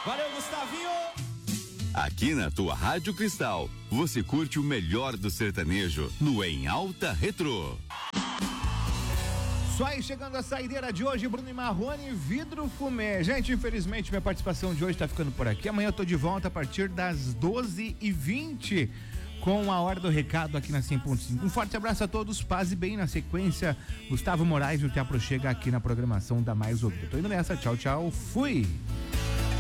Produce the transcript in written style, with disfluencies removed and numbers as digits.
Valeu, Gustavinho! Aqui na tua Rádio Cristal, você curte o melhor do sertanejo no Em Alta Retrô. Só aí chegando a saideira de hoje, Bruno e Marrone, Vidro Fumê. Gente, infelizmente minha participação de hoje tá ficando por aqui. Amanhã eu tô de volta a partir das 12h20 com a hora do recado aqui na 100.5. Um forte abraço a todos, paz e bem. Na sequência, Gustavo Moraes e o Teatro chega aqui na programação da Mais Ouvida. Tô indo nessa, tchau, tchau, fui!